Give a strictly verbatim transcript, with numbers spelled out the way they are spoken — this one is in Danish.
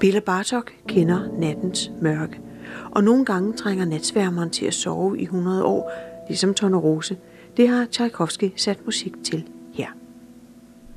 Bela Bartok kender nattens mørke, og nogle gange trænger natsværmeren til at sove i hundrede år, ligesom Tornerose. Det har Tchaikovsky sat musik til.